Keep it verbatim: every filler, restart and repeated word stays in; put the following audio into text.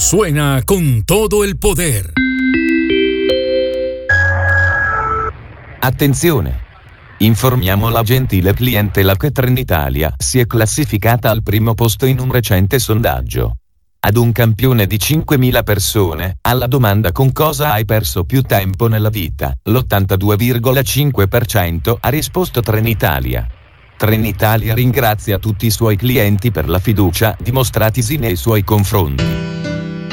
suena con todo el poder. Attenzione! Informiamo la gentile clientela che Trenitalia si è classificata al primo posto in un recente sondaggio. Ad un campione di cinquemila persone, alla domanda con cosa hai perso più tempo nella vita, l'ottantadue virgola cinque per cento ha risposto Trenitalia. Trenitalia ringrazia tutti i suoi clienti per la fiducia dimostratisi nei suoi confronti.